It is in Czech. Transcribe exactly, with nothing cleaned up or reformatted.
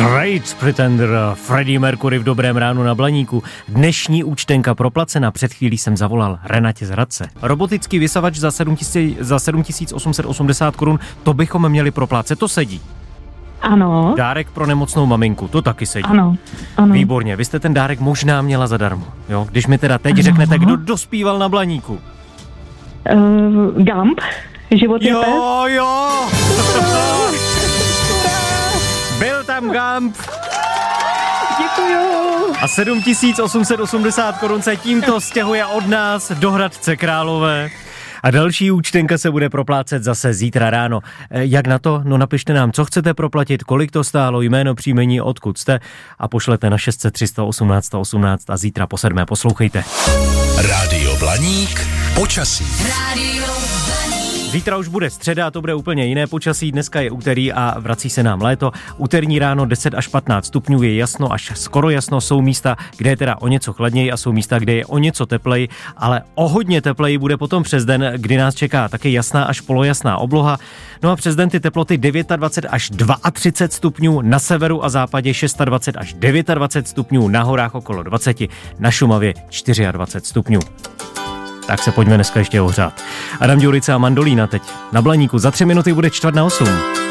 Great Pretender, Freddie Mercury v Dobrém ránu na Blaníku. Dnešní účtenka proplacena, před chvílí jsem zavolal Renatě z Hradce. Robotický vysavač za sedm tisíc osm set osmdesát korun, to bychom měli proplácet, to sedí. Ano. Dárek pro nemocnou maminku, to taky sedí. Ano, ano. Výborně, vy jste ten dárek možná měla zadarmo, jo? Když mi teda teď ano. řeknete, kdo dospíval na Blaníku. Uh, Gump, Život je pes. Jo, jo. Byl tam Gump. Děkuju. A sedm tisíc osm set osmdesát korun se tímto stěhuje od nás do Hradce Králové. A další účtenka se bude proplácet zase zítra ráno. Jak na to? No napište nám, co chcete proplatit, kolik to stálo, jméno, příjmení, odkud jste a pošlete na šest set tři sta osmnáct sta osmnáct a zítra po sedmé poslouchejte. Rádio Blaník, počasí. Rádio Blaník. Zítra už bude středa a to bude úplně jiné počasí. Dneska je úterý a vrací se nám léto. Úterní ráno deset až patnáct stupňů, je jasno až skoro jasno. Jsou místa, kde je teda o něco chladněji a jsou místa, kde je o něco tepleji, ale o hodně tepleji bude potom přes den, kdy nás čeká také jasná až polojasná obloha. No a přes den ty teploty dvacet devět až třicet dva stupňů, na severu a západě dvacet šest až dvacet devět stupňů, na horách okolo dvacet, na Šumavě dvacet čtyři stupňů. Tak se pojďme dneska ještě ohřát. Adam Ďurica a Mandolína teď na Blaníku. Za tři minuty bude čtvrt na osm.